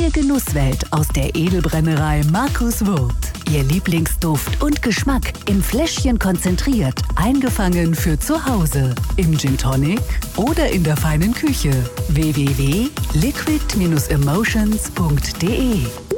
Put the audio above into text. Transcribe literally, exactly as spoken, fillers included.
Deine Genusswelt aus der Edelbrennerei Markus Wurth. Ihr Lieblingsduft und Geschmack in Fläschchen konzentriert, eingefangen für zu Hause. Im Gin Tonic oder in der feinen Küche. w w w punkt liquid Bindestrich emotions punkt d e